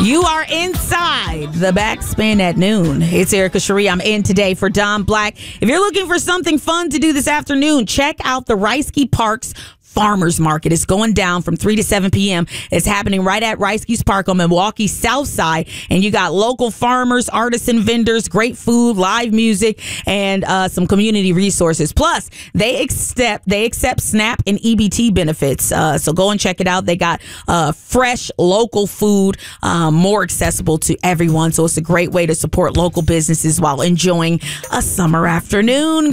You are inside the Backspin at noon. It's Erica Cherie. I'm in today for Don Black. If you're looking for something fun to do this afternoon, check out the Risky Parks Farmers Market. It's going down from 3 to 7 p.m. It's happening right at Risky's Park on Milwaukee's South Side. And you got local farmers, artisan vendors, great food, live music, and some community resources. Plus, they accept SNAP and EBT benefits. So go and check it out. They got fresh local food, more accessible to everyone. So it's a great way to support local businesses while enjoying a summer afternoon.